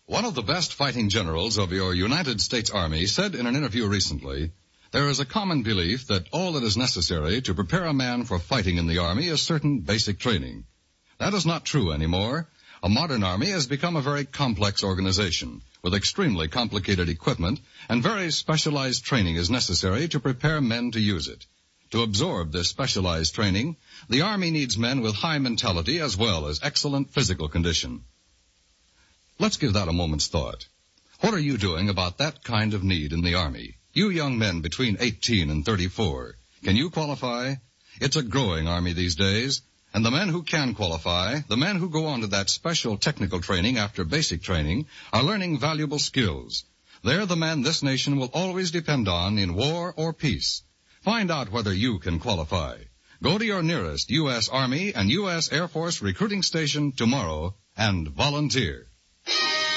One of the best fighting generals of your United States Army said in an interview recently, "There is a common belief that all that is necessary to prepare a man for fighting in the Army is certain basic training. That is not true anymore. A modern Army has become a very complex organization, with extremely complicated equipment, and very specialized training is necessary to prepare men to use it. To absorb this specialized training, the Army needs men with high mentality as well as excellent physical condition." Let's give that a moment's thought. What are you doing about that kind of need in the Army? You young men between 18 and 34, can you qualify? It's a growing Army these days, and the men who can qualify, the men who go on to that special technical training after basic training, are learning valuable skills. They're the men this nation will always depend on in war or peace. Find out whether you can qualify. Go to your nearest U.S. Army and U.S. Air Force recruiting station tomorrow and volunteer.